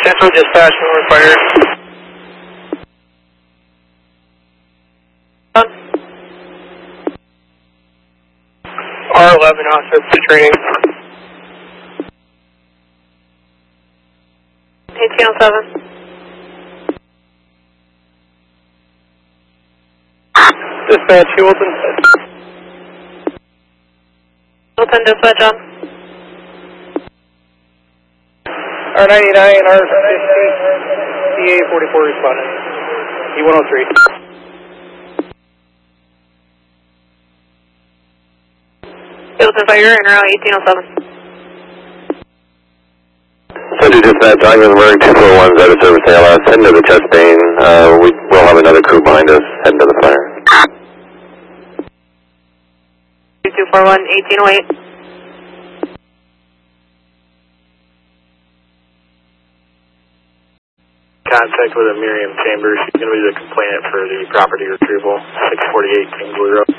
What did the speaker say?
Central Dispatch, we're fire. R11 officer for training. 1807. Dispatch, Hewlton. Hewlton, dispatch on. R99, R50, CA44 responding. E103. Hewlton Fire, in route 1807. Central Dispatch, I'm in Murray 241's out of service ALS, heading to the chest vein. We'll have another crew behind us, heading to the fire. 2241, 1808. Contact with a Miriam Chambers. She's going to be the complainant for the property retrieval, 648 Kingsley Road.